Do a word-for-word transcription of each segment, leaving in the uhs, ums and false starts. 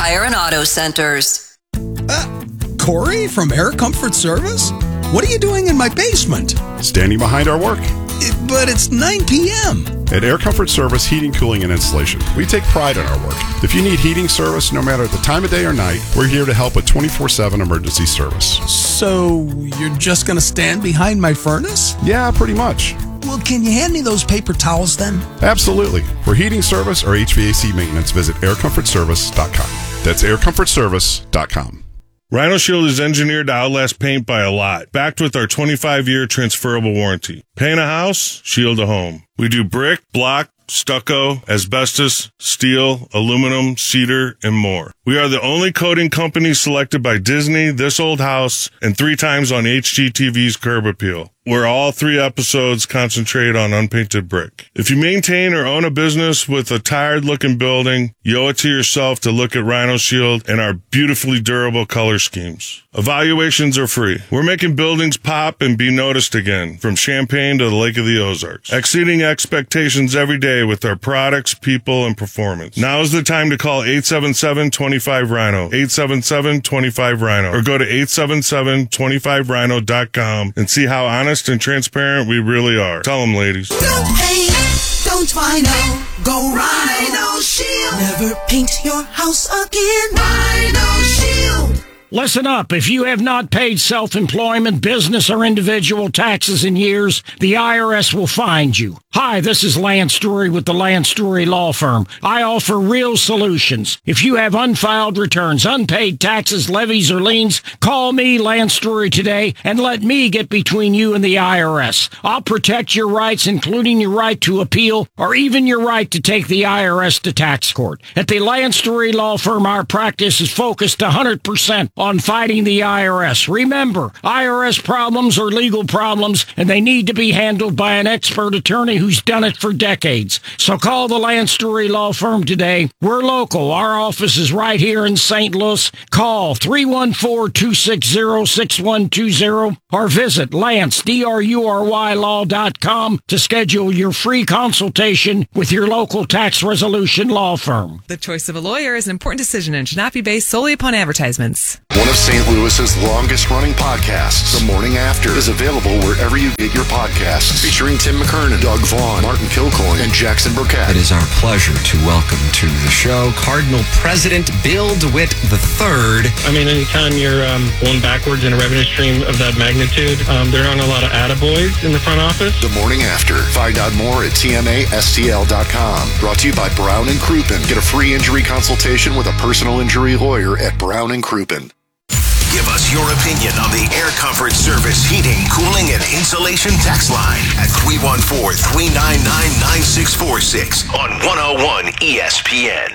Tire and Auto Centers. Uh, Corey from Air Comfort Service? What are you doing in my basement? Standing behind our work. It, but it's nine p.m. At Air Comfort Service Heating, Cooling, and Installation, we take pride in our work. If you need heating service, no matter the time of day or night, we're here to help with twenty-four seven emergency service. So you're just going to stand behind my furnace? Yeah, pretty much. Well, can you hand me those paper towels then? Absolutely. For heating service or H V A C maintenance, visit air comfort service dot com. That's air comfort service dot com. Rhino Shield is engineered to outlast paint by a lot, backed with our twenty-five year transferable warranty. Paint a house, shield a home. We do brick, block, stucco, asbestos, steel, aluminum, cedar, and more. We are the only coating company selected by Disney, This Old House, and three times on H G T V's Curb Appeal, where all three episodes concentrate on unpainted brick. If you maintain or own a business with a tired-looking building, you owe it to yourself to look at Rhino Shield and our beautifully durable color schemes. Evaluations are free. We're making buildings pop and be noticed again, from Champaign to the Lake of the Ozarks, exceeding expectations every day with our products, people, and performance. Now is the time to call eight seven seven, two five, Rhino, eight seven seven, two five, Rhino, or go to eight seven seven, two five rhino dot com and see how honest and transparent we really are. Tell them, ladies. Don't paint, don't Rhino, go Rhino Shield. Never paint your house again. Rhino Shield. Listen up. If you have not paid self-employment, business, or individual taxes in years, the I R S will find you. Hi, this is Lance Story with the Lance Story Law Firm. I offer real solutions. If you have unfiled returns, unpaid taxes, levies, or liens, call me, Lance Story, today, and let me get between you and the I R S. I'll protect your rights, including your right to appeal, or even your right to take the I R S to tax court. At the Lance Story Law Firm, our practice is focused one hundred percent on fighting the I R S. Remember, I R S problems are legal problems, and they need to be handled by an expert attorney who's done it for decades. So call the Lance Story Law Firm today. We're local. Our office is right here in Saint Louis. Call three one four, two six zero, six one two zero or visit Lance, D R U R Y law dot com to schedule your free consultation with your local tax resolution law firm. The choice of a lawyer is an important decision and should not be based solely upon advertisements. One of Saint Louis's longest-running podcasts, The Morning After, is available wherever you get your podcasts. Featuring Tim McKernan, Doug Vaughn, Martin Kilcoyne, and Jackson Burkett. It is our pleasure to welcome to the show Cardinal President Bill DeWitt the third. I mean, anytime you're um, going backwards in a revenue stream of that magnitude, um, there aren't a lot of attaboys in the front office. The Morning After. Find out more at T M A S T L dot com. Brought to you by Brown and Crouppen. Get a free injury consultation with a personal injury lawyer at Brown and Crouppen. Give us your opinion on the Air Comfort Service Heating, Cooling, and Insulation text line at three one four, three nine nine, nine six four six on one oh one E S P N.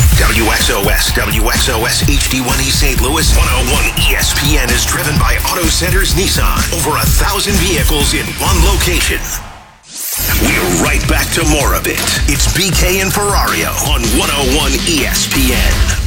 W X O S, W X O S H D one E Saint Louis, one oh one E S P N is driven by Auto Centers Nissan. Over a thousand vehicles in one location. We're right back to more of it. It's B K and Ferrario on one oh one E S P N.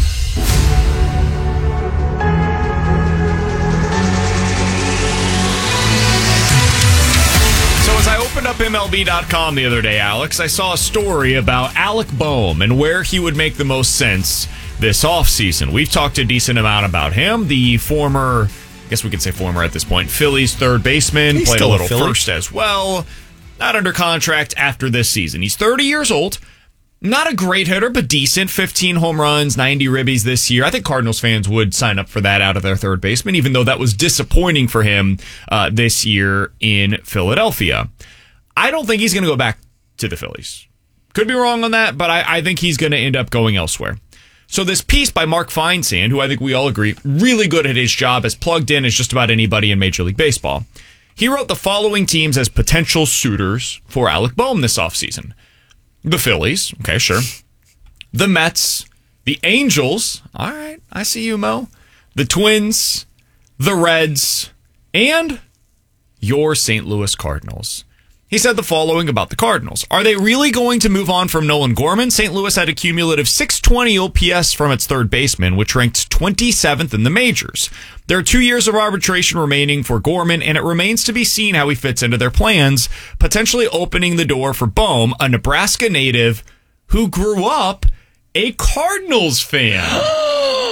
As I opened up M L B dot com the other day, Alex, I saw a story about Alec Boehm and where he would make the most sense this offseason. We've talked a decent amount about him, the former, I guess we could say former at this point, Phillies third baseman, He's played a little a first as well, not under contract after this season. He's thirty years old. Not a great hitter, but decent. fifteen home runs, ninety ribbies this year. I think Cardinals fans would sign up for that out of their third baseman, even though that was disappointing for him uh, this year in Philadelphia. I don't think he's going to go back to the Phillies. Could be wrong on that, but I, I think he's going to end up going elsewhere. So this piece by Mark Feinsand, who I think we all agree, really good at his job, as plugged in as just about anybody in Major League Baseball. He wrote the following teams as potential suitors for Alec Boehm this offseason. The Phillies, okay, sure. The Mets, the Angels, all right, I see you, Mo. The Twins, the Reds, and your Saint Louis Cardinals. He said the following about the Cardinals. Are they really going to move on from Nolan Gorman? Saint Louis had a cumulative six twenty O P S from its third baseman, which ranked twenty-seventh in the majors. There are two years of arbitration remaining for Gorman, and it remains to be seen how he fits into their plans, potentially opening the door for Boehm, a Nebraska native who grew up a Cardinals fan.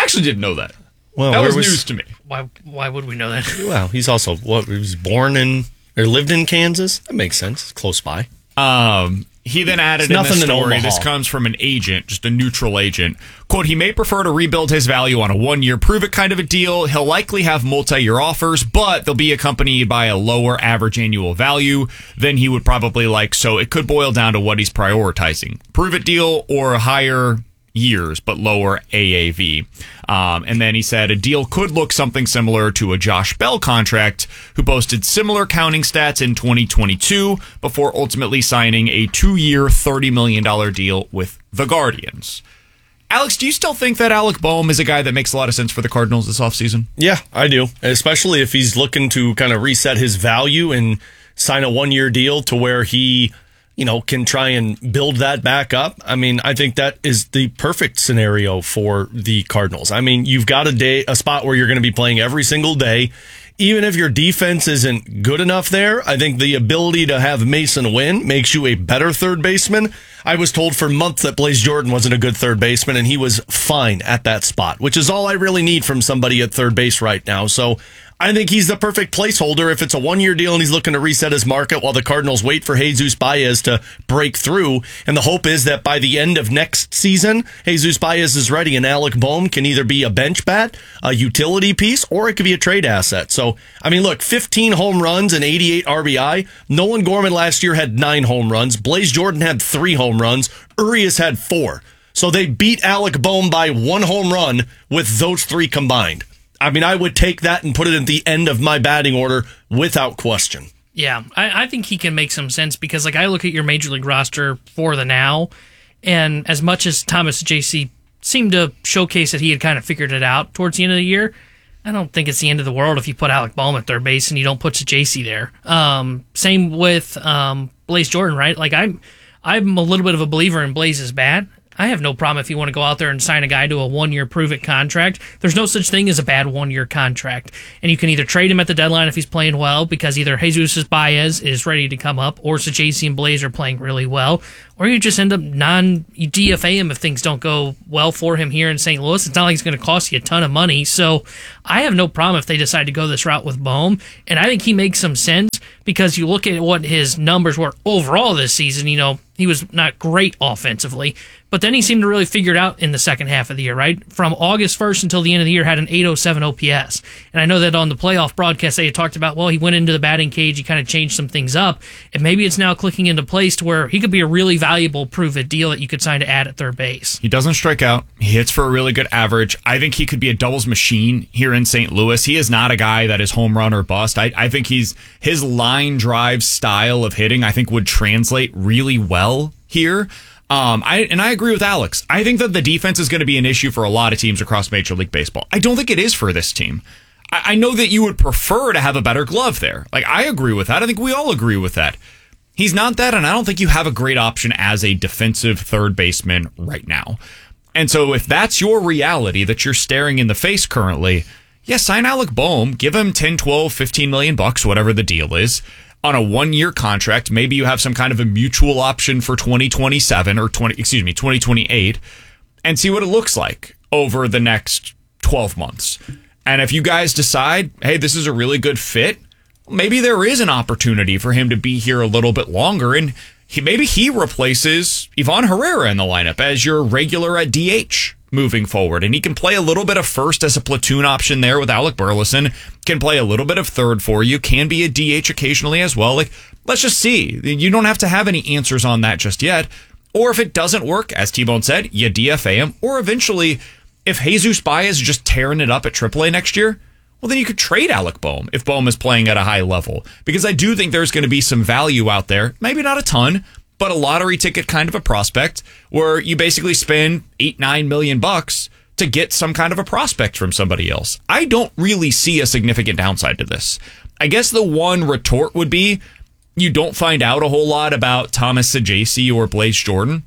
actually didn't know that. Well, that was, was news to me. Why Why would we know that? Well, he's also, what, he was born in, or lived in Kansas? That makes sense. It's close by. Um, he then added It's in the nothing in story, Omaha. this comes from an agent, just a neutral agent. Quote, he may prefer to rebuild his value on a one-year prove-it kind of a deal. He'll likely have multi-year offers, but they'll be accompanied by a lower average annual value than he would probably like. So it could boil down to what he's prioritizing. Prove-it deal or higher years, but lower A A V. Um, and then he said a deal could look something similar to a Josh Bell contract, who posted similar counting stats in twenty twenty-two before ultimately signing a two-year, thirty million dollars deal with the Guardians. Alex, do you still think that Alec Boehm is a guy that makes a lot of sense for the Cardinals this offseason? Yeah, I do. Especially if he's looking to kind of reset his value and sign a one-year deal to where he, you know, can try and build that back up. I mean, I think that is the perfect scenario for the Cardinals. I mean, you've got a day, a spot where you're going to be playing every single day. Even if your defense isn't good enough there, I think the ability to have Mason win makes you a better third baseman. I was told for months that Blaze Jordan wasn't a good third baseman, and he was fine at that spot, which is all I really need from somebody at third base right now. So I think he's the perfect placeholder if it's a one-year deal and he's looking to reset his market while the Cardinals wait for Jesus Baez to break through. And the hope is that by the end of next season, Jesus Baez is ready and Alec Boehm can either be a bench bat, a utility piece, or it could be a trade asset. So, I mean, look, fifteen home runs and eighty-eight R B I. Nolan Gorman last year had nine home runs. Blaze Jordan had three home runs. Urias had four. So they beat Alec Boehm by one home run with those three combined. I mean, I would take that and put it at the end of my batting order without question. Yeah, I, I think he can make some sense because, like, I look at your major league roster for the now, and as much as Thomas J C seemed to showcase that he had kind of figured it out towards the end of the year, I don't think it's the end of the world if you put Alec Boehm at third base and you don't put J C there. Um, same with um, Blaze Jordan, right? Like, I'm, I'm a little bit of a believer in Blaze's bat. I have no problem if you want to go out there and sign a guy to a one-year prove-it contract. There's no such thing as a bad one-year contract. And you can either trade him at the deadline if he's playing well because either Jesus Baez is ready to come up or J C and Blaze are playing really well, or you just end up non-D F A him if things don't go well for him here in Saint Louis. It's not like it's going to cost you a ton of money. So I have no problem if they decide to go this route with Boehm. And I think he makes some sense because you look at what his numbers were overall this season, you know, he was not great offensively, but then he seemed to really figure it out in the second half of the year, right? From August first until the end of the year, had an eight oh seven O P S. And I know that on the playoff broadcast, they had talked about, well, he went into the batting cage, he kind of changed some things up, and maybe it's now clicking into place to where he could be a really valuable prove-it deal that you could sign to add at third base. He doesn't strike out. He hits for a really good average. I think he could be a doubles machine here in Saint Louis. He is not a guy that is home run or bust. I, I think he's his line drive style of hitting, I think, would translate really well here. Um, I and I agree with Alex. I think that the defense is going to be an issue for a lot of teams across Major League Baseball. I don't think it is for this team. I, I know that you would prefer to have a better glove there. Like, I agree with that. I think we all agree with that. He's not that, and I don't think you have a great option as a defensive third baseman right now. And so if that's your reality that you're staring in the face currently, yeah, sign Alec Boehm, give him ten, twelve, fifteen million bucks, whatever the deal is, on a one-year contract. Maybe you have some kind of a mutual option for twenty twenty-seven or twenty, excuse me, twenty twenty-eight, and see what it looks like over the next twelve months. And if you guys decide, hey, this is a really good fit, maybe there is an opportunity for him to be here a little bit longer, and he, maybe he replaces Ivan Herrera in the lineup as your regular at D H moving forward, and he can play a little bit of first as a platoon option there with Alec Burleson, can play a little bit of third for you, can be a D H occasionally as well. Like, let's just see. You don't have to have any answers on that just yet. Or if it doesn't work, as T-Bone said, you D F A him, or eventually, if Jesus Baez is just tearing it up at triple A next year, well, then you could trade Alec Boehm if Boehm is playing at a high level. Because I do think there's going to be some value out there, maybe not a ton, but a lottery ticket kind of a prospect where you basically spend eight, nine million bucks to get some kind of a prospect from somebody else. I don't really see a significant downside to this. I guess the one retort would be you don't find out a whole lot about Thomas Saggese or Blaze Jordan.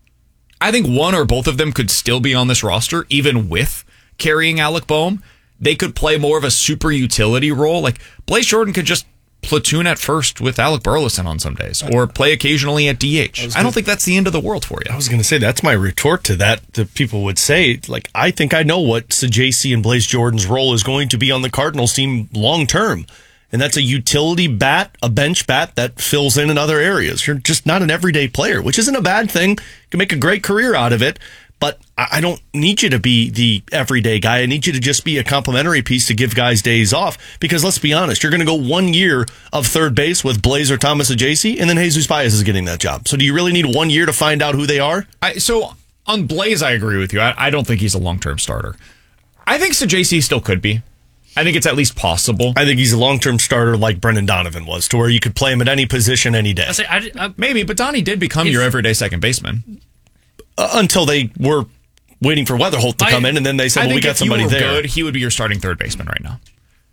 I think one or both of them could still be on this roster, even with carrying Alec Boehm. They could play more of a super utility role. Like, Blaze Jordan could just platoon at first with Alec Burleson on some days, or play occasionally at D H. I, I don't think that's the end of the world for you. I was going to say, that's my retort to that. The people would say, like, I think I know what Sajaci and Blaze Jordan's role is going to be on the Cardinals team long term. And that's a utility bat, a bench bat that fills in in other areas. You're just not an everyday player, which isn't a bad thing. You can make a great career out of it. But I don't need you to be the everyday guy. I need you to just be a complimentary piece to give guys days off. Because let's be honest, you're going to go one year of third base with Blaze or Thomas Sajaci, and then Jesus Baez is getting that job. So do you really need one year to find out who they are? I, so on Blaze, I agree with you. I, I don't think he's a long-term starter. I think Sajaci still could be. I think it's at least possible. I think he's a long-term starter like Brendan Donovan was, to where you could play him at any position any day. I say, I, I, Maybe, but Donnie did become if, your everyday second baseman. Uh, until they were waiting for Weatherholt to I, come in, and then they said, well, we got somebody there. Good, he would be your starting third baseman right now.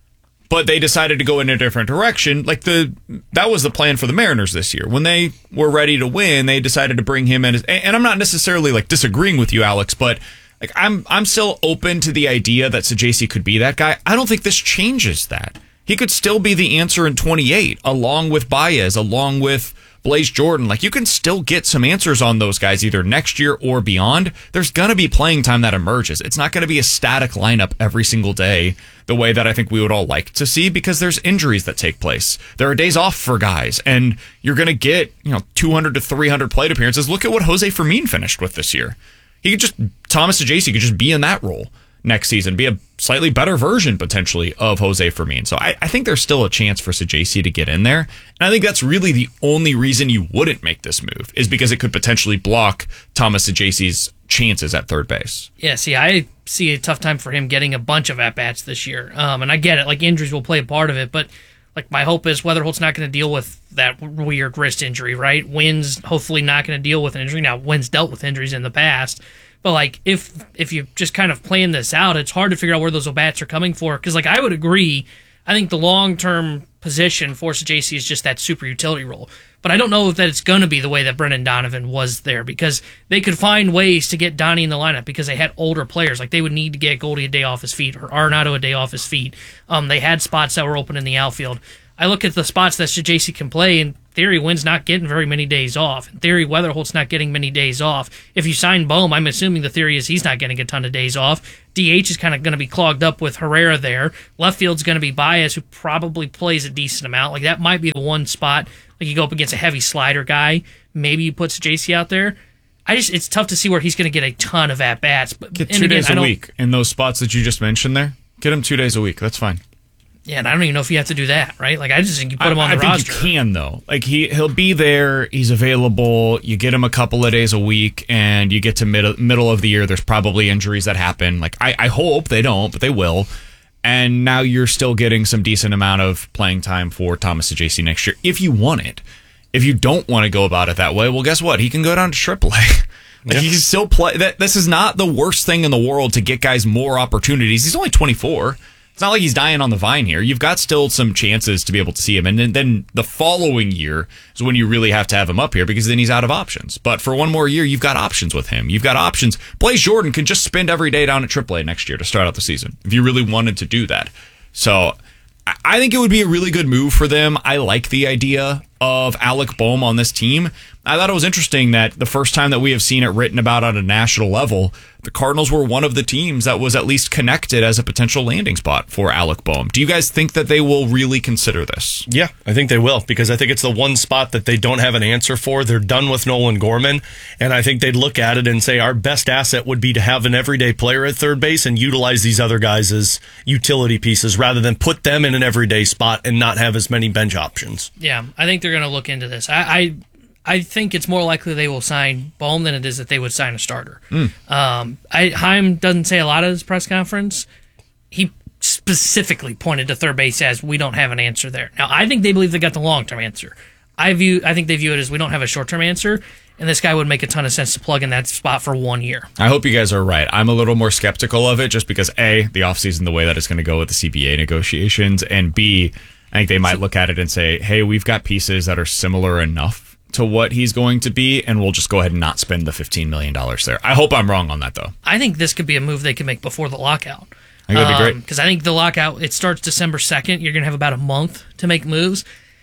But they decided to go in a different direction. Like the that was the plan for the Mariners this year. When they were ready to win, they decided to bring him in. As, and I'm not necessarily like disagreeing with you, Alex, but like I'm I'm still open to the idea that Sajaci could be that guy. I don't think this changes that. He could still be the answer in twenty-eight, along with Baez, along with Blaze Jordan. Like, you can still get some answers on those guys either next year or beyond. There's going to be playing time that emerges. It's not going to be a static lineup every single day the way that I think we would all like to see, because there's injuries that take place. There are days off for guys, and you're going to get, you know, two hundred to three hundred plate appearances. Look at what Jose Fermin finished with this year. He could just, Thomas Sajaci could just be in that role next season, be a slightly better version potentially of Jose Fermin. So I, I think there's still a chance for Sajaci to get in there. And I think that's really the only reason you wouldn't make this move, is because it could potentially block Thomas Sajaci's chances at third base. Yeah, see, I see a tough time for him getting a bunch of at-bats this year. Um, and I get it, like injuries will play a part of it, but like my hope is Weatherholt's not going to deal with that weird wrist injury, right? Wynn's hopefully not going to deal with an injury. Now, Wynn's dealt with injuries in the past. But, like, if if you just kind of plan this out, it's hard to figure out where those at-bats are coming for. Because, like, I would agree, I think the long-term position for Sajaci is just that super utility role. But I don't know that it's going to be the way that Brendan Donovan was there, because they could find ways to get Donnie in the lineup because they had older players. Like, they would need to get Goldie a day off his feet or Arenado a day off his feet. Um, they had spots that were open in the outfield. I look at the spots that Sajaci can play, in theory, Wynn's not getting very many days off. In theory, Weatherholt's not getting many days off. If you sign Bohm, I'm assuming the theory is he's not getting a ton of days off. D H is kind of going to be clogged up with Herrera there. Left field's going to be Baez, who probably plays a decent amount. Like, that might be the one spot. Like, you go up against a heavy slider guy, maybe you put Sajaci out there. I just, it's tough to see where he's going to get a ton of at-bats. But Get two again, days a week in those spots that you just mentioned there. Get him two days a week. That's fine. Yeah, and I don't even know if you have to do that, right? Like, I just think you put him on I, the I roster. I think you can, though. Like, he, he'll be there. He's available. You get him a couple of days a week, and you get to mid, middle of the year, there's probably injuries that happen. Like, I, I hope they don't, but they will. And now you're still getting some decent amount of playing time for Thomas Sajaci next year, if you want it. If you don't want to go about it that way, well, guess what? He can go down to triple A. Like, yeah. He can still play. That, this is not the worst thing in the world to get guys more opportunities. He's only twenty-four. It's not like he's dying on the vine here. You've got still some chances to be able to see him. And then, then the following year is when you really have to have him up here, because then he's out of options. But for one more year, you've got options with him. You've got options. Blaze Jordan can just spend every day down at triple A next year to start out the season, if you really wanted to do that. So I think it would be a really good move for them. I like the idea of Alec Bohm on this team. I thought it was interesting that the first time that we have seen it written about on a national level, the Cardinals were one of the teams that was at least connected as a potential landing spot for Alec Bohm. Do you guys think that they will really consider this? Yeah, I think they will, because I think it's the one spot that they don't have an answer for. They're done with Nolan Gorman, and I think they'd look at it and say our best asset would be to have an everyday player at third base and utilize these other guys as utility pieces rather than put them in an everyday spot and not have as many bench options. Yeah, I think they're going to look into this. I, I I think it's more likely they will sign Bohm than it is that they would sign a starter. Mm. Um, I, Heim doesn't say a lot at his press conference. He specifically pointed to third base as, we don't have an answer there. Now, I think they believe they got the long-term answer. I view, I think they view it as, we don't have a short-term answer, and this guy would make a ton of sense to plug in that spot for one year. I hope you guys are right. I'm a little more skeptical of it just because, A, the offseason, the way that it's going to go with the C B A negotiations, and B, I think they might look at it and say, hey, we've got pieces that are similar enough to what he's going to be, and we'll just go ahead and not spend the fifteen million dollars there. I hope I'm wrong on that, though. I think this could be a move they can make before the lockout. I think that'd be great. Because um, I think the lockout, it starts December second. You're going to have about a month to make moves.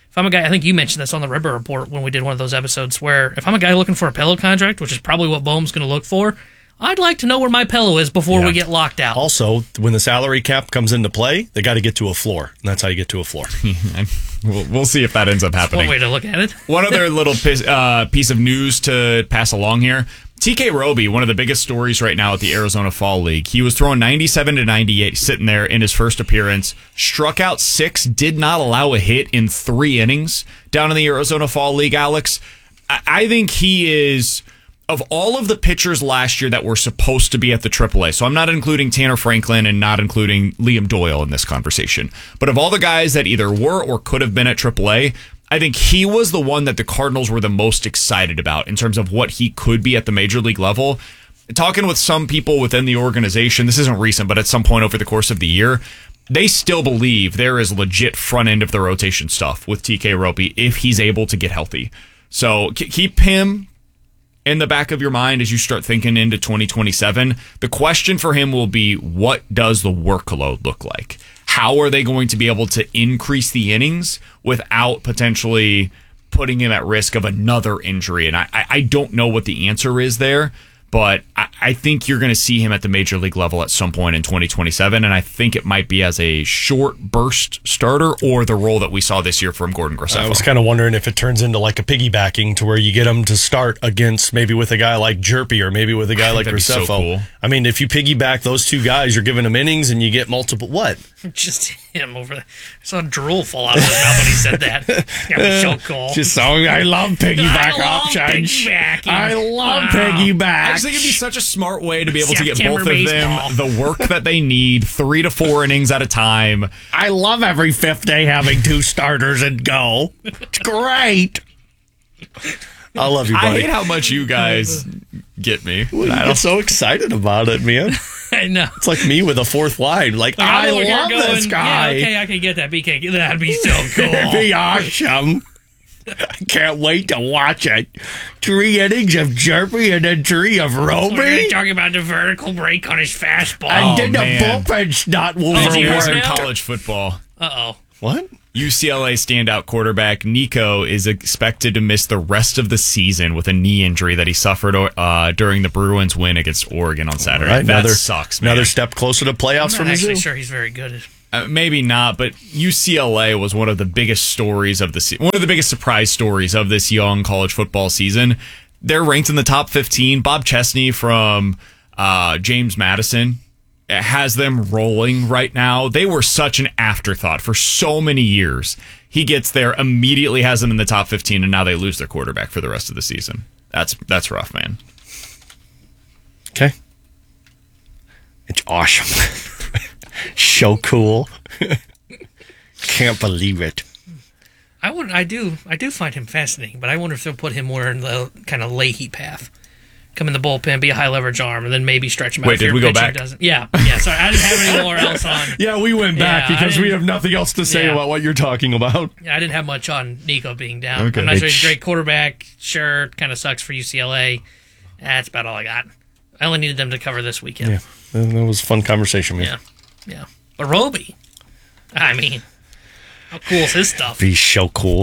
if I'm a guy, I think you mentioned this on the Ribber Report when we did one of those episodes, where if I'm a guy looking for a pillow contract, which is probably what Boehm's going to look for, I'd like to know where my pillow is before Yeah. we get locked out. Also, when the salary cap comes into play, they got to get to a floor. And that's how you get to a floor. we'll, we'll see if that ends up happening. One way to look at it. One other little piece, uh, piece of news to pass along here. T K Roby, one of the biggest stories right now at the Arizona Fall League. He was throwing ninety-seven to ninety-eight, sitting there in his first appearance, struck out six, did not allow a hit in three innings down in the Arizona Fall League, Alex. I, I think he is, of all of the pitchers last year that were supposed to be at the triple A, so I'm not including Tanner Franklin and not including Liam Doyle in this conversation, but of all the guys that either were or could have been at triple A, I think he was the one that the Cardinals were the most excited about in terms of what he could be at the major league level. Talking with some people within the organization, this isn't recent, but at some point over the course of the year, they still believe there is legit front end of the rotation stuff with T K Roby if he's able to get healthy. So keep him in the back of your mind as you start thinking into twenty twenty-seven. The question for him will be, what does the workload look like? How are they going to be able to increase the innings without potentially putting him at risk of another injury? And I, I don't know what the answer is there, but I, I think you're going to see him at the major league level at some point in twenty twenty-seven, and I think it might be as a short burst starter or the role that we saw this year from Gordon Graceffo. I was kind of wondering if it turns into like a piggybacking to where you get him to start against maybe with a guy like Jerpy or maybe with a guy like That'd be Graceffo. so cool. I mean, if you piggyback those two guys, you're giving them innings and you get multiple. What? Just him over there. I saw drool fall out of his mouth when he said that. That was so cool. Just so I love piggyback I love options. piggybacking. I love Wow. piggyback. I just think it'd be such a smart way to be able to get September both of baseball. them the work that they need, three to four innings at a time. I love every fifth day having two starters and go. It's great. I love you, buddy. I hate how much you guys get me. I get so excited about it, man. I know. It's like me with a fourth line. Like, Like, I know where you're love going. this guy. Yeah, okay, I can get that. B K, that'd be so cool. It'd be awesome. I can't wait to watch it. Three innings of Jerpy and then three of We're going Roby. to talk about the vertical break on his fastball. And then the man. bullpen's not If you guys overworked. in now? college football, Uh-oh. What? U C L A standout quarterback Nico is expected to miss the rest of the season with a knee injury that he suffered uh, during the Bruins win against Oregon on Saturday. Right, that another, sucks, man. Another step closer to playoffs I'm from not the actually zoo. sure he's very good at Uh, maybe not, but U C L A was one of the biggest stories of the se- one of the biggest surprise stories of this young college football season. They're ranked in the top fifteen. Bob Chesney from uh, James Madison has them rolling right now. They were such an afterthought for so many years. He gets there, immediately has them in the top fifteen, and now they lose their quarterback for the rest of the season. That's that's rough, man. Okay. It's awesome. So cool. Can't believe it. I would. I do. I do find him fascinating, but I wonder if they'll put him more in the kind of Leahy path. Come in the bullpen, be a high leverage arm, and then maybe stretch him out. Wait, if did your we go pitcher back? Doesn't. Yeah, yeah. Sorry, I didn't have any more else on. Yeah, we went back Yeah, I because we didn't- have nothing else to say Yeah. about what you're talking about. Yeah, I didn't have much on Nico being down. Okay. I'm not sure he's a great quarterback. Sure, kind of sucks for U C L A. That's about all I got. I only needed them to cover this weekend. Yeah, that was a fun conversation, man. Yeah, yeah. But Roby, I mean, how cool is his stuff? Be so cool.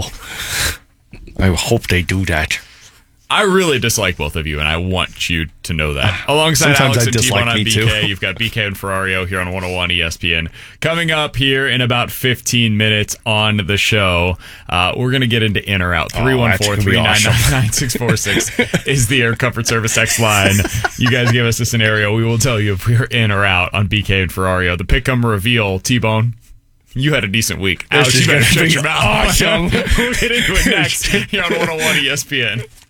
I hope they do that. I really dislike both of you, and I want you to know that. Alongside Sometimes Alex I and dislike T-Bone on me B too. K, you've got B K and Ferrario here on one oh one E S P N. Coming up here in about fifteen minutes on the show, uh, we're going to get into in or out. three one four, three nine nine, nine six four six is the Air Comfort Service X line. You guys give us a scenario. We will tell you if we're in or out on B K and Ferrario. The pick'em reveal, T-Bone. You had a decent week. This Alex, is you better gonna shut be your mouth. awesome. We'll get into it next here on one oh one E S P N.